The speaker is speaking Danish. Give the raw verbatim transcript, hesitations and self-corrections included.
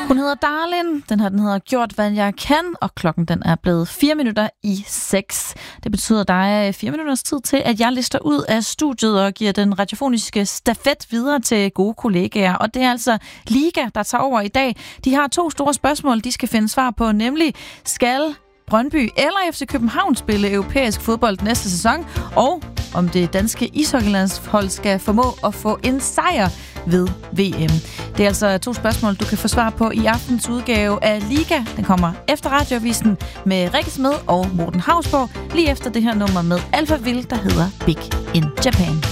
Hun hedder Darlin, den her den hedder Gjort, hvad jeg kan, og klokken den er blevet fire minutter i seks. Det betyder, at der er fire minutters tid til, at jeg lister ud af studiet og giver den radiofoniske stafet videre til gode kollegaer. Og det er altså Liga, der tager over i dag. De har to store spørgsmål, de skal finde svar på, nemlig skal Brøndby eller F C København spille europæisk fodbold næste sæson, og om det danske ishockeylandshold skal formå at få en sejr ved V M. Det er altså to spørgsmål, du kan få svar på i aftens udgave af Liga. Den kommer efter radioavisen med Rikke Smed og Morten Hausborg, lige efter det her nummer med Alphaville, der hedder Big in Japan.